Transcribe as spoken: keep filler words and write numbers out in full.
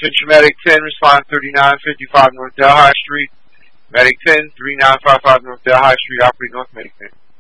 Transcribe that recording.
Attention Medic ten, respond thirty-nine fifty-five North Delhi Street. Medic ten, three nine five five North Delhi Street, operate North Medic ten.